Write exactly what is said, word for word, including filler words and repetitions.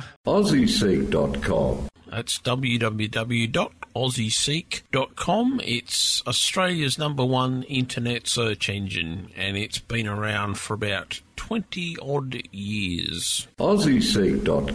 are Aussie Seek dot com. That's w w w dot aussie seek dot com. It's Australia's number one internet search engine, and it's been around for about twenty odd years. Aussie Seek dot com.